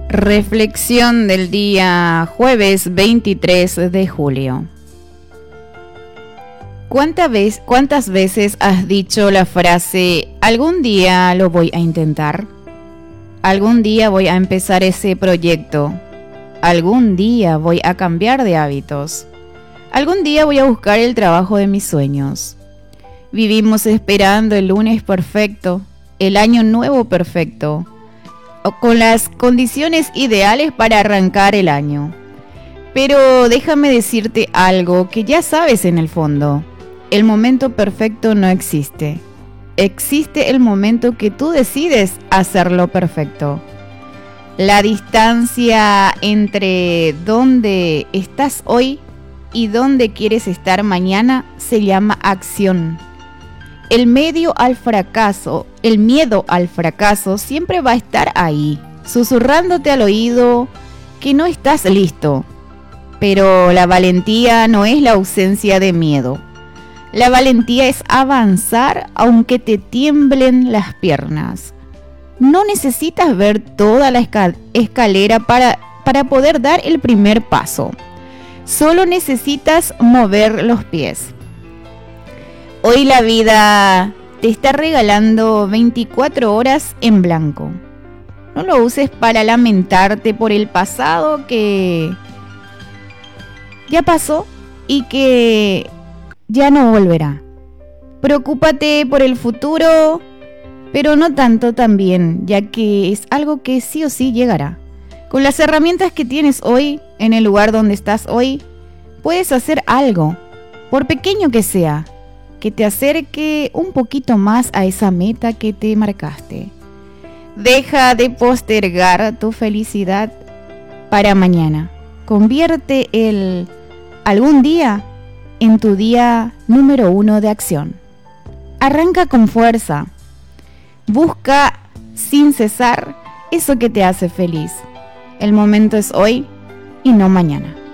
Reflexión del día jueves 23 de julio. ¿Cuántas veces has dicho la frase algún día lo voy a intentar? Algún día voy a empezar ese proyecto. Algún día voy a cambiar de hábitos. Algún día voy a buscar el trabajo de mis sueños. Vivimos esperando el lunes perfecto, el año nuevo perfecto, con las condiciones ideales para arrancar el año. Pero déjame decirte algo que ya sabes en el fondo. El momento perfecto no existe. Existe el momento que tú decides hacerlo perfecto. La distancia entre dónde estás hoy y dónde quieres estar mañana se llama acción. El miedo al fracaso siempre va a estar ahí, susurrándote al oído que no estás listo. Pero la valentía no es la ausencia de miedo. La valentía es avanzar aunque te tiemblen las piernas. No necesitas ver toda la escalera para poder dar el primer paso. Solo necesitas mover los pies. Hoy la vida te está regalando 24 horas en blanco. No lo uses para lamentarte por el pasado que ya pasó y que ya no volverá. Preocúpate por el futuro, pero no tanto también, ya que es algo que sí o sí llegará. Con las herramientas que tienes hoy, en el lugar donde estás hoy, puedes hacer algo, por pequeño que sea, que te acerque un poquito más a esa meta que te marcaste. Deja de postergar tu felicidad para mañana. Convierte el algún día en tu día número 1 de acción. Arranca con fuerza. Busca sin cesar eso que te hace feliz. El momento es hoy y no mañana.